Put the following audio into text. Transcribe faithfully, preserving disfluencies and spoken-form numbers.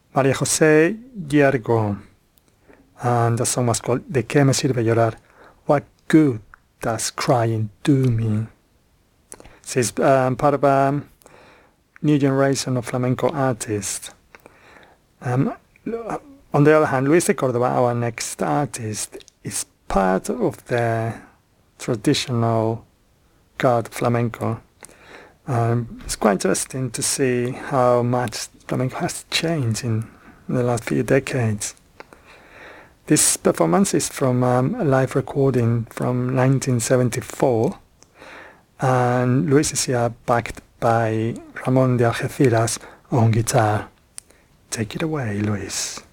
María José Yergo, and the song was called De qué me sirve llorar? What good does crying do me? She's um, part of a new generation of flamenco artists. Um, on the other hand, Luis de Cordova, our next artist, is part of the traditional guard flamenco. Um, it's quite interesting to see how much flamenco has changed in the last few decades. This performance is from um, a live recording from nineteen seventy-four, and Luis is here backed by Ramón de Algeciras on guitar. Take it away, Luis.